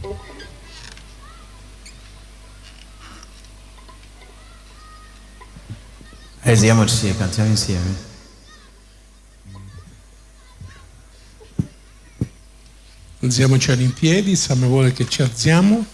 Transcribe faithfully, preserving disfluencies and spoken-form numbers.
Alziamoci e cantiamo insieme. Alziamoci in piedi, Samuele vuole che ci alziamo.